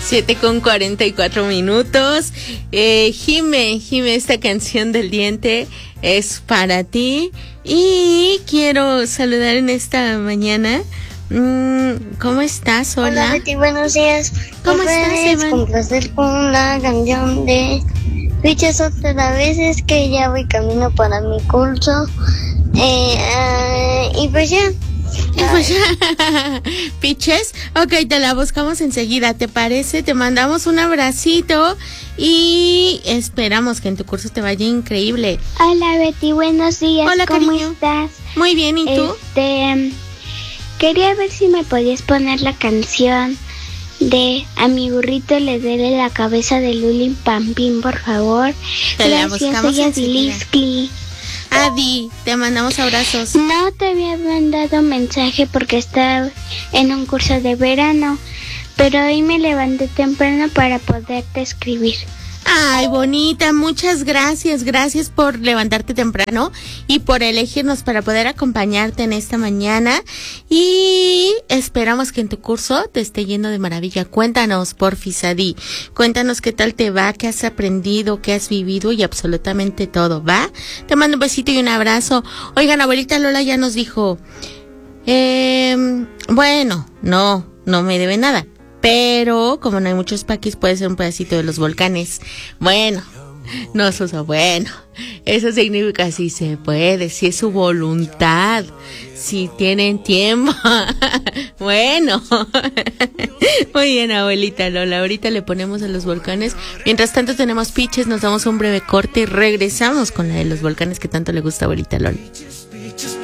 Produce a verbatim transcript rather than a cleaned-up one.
siete con cuarenta y cuatro minutos. Eh, Jime, Jime, esta canción del diente es para ti. Y quiero saludar en esta mañana. Mm, ¿Cómo estás? Hola. Hola, Betty, buenos días. ¿Cómo ¿Me estás, puedes Evan? complacer con la canción de Fichas otra vez? Es que ya voy camino para mi curso. Eh, ah, y pues ya. Y pues ya, Piches, ok, te la buscamos enseguida, ¿te parece? Te mandamos un abracito y esperamos que en tu curso te vaya increíble. Hola Betty, buenos días. Hola, ¿Cómo cariño. estás? Muy bien, ¿y tú? Este, quería ver si me podías poner la canción de A mi burrito le duele la cabeza de Lulín Pampín, por favor. Te la Gracias, buscamos soy enseguida. Adiliscli. Adi, te mandamos abrazos. No te había mandado mensaje porque estaba en un curso de verano, pero hoy me levanté temprano para poderte escribir. Ay, bonita, muchas gracias, gracias por levantarte temprano y por elegirnos para poder acompañarte en esta mañana y esperamos que en tu curso te esté yendo de maravilla. Cuéntanos, porfis, Adi, cuéntanos qué tal te va, qué has aprendido, qué has vivido y absolutamente todo, ¿va? Te mando un besito y un abrazo. Oigan, abuelita Lola ya nos dijo, eh, bueno, no, no me debe nada. Pero, como no hay muchos paquis, puede ser un pedacito de los volcanes. Bueno, no, Suso, bueno. Eso significa si se puede, si es su voluntad, si tienen tiempo. Bueno. Muy bien, abuelita Lola. Ahorita le ponemos a los volcanes. Mientras tanto tenemos Piches, nos damos un breve corte y regresamos con la de los volcanes que tanto le gusta a abuelita Lola.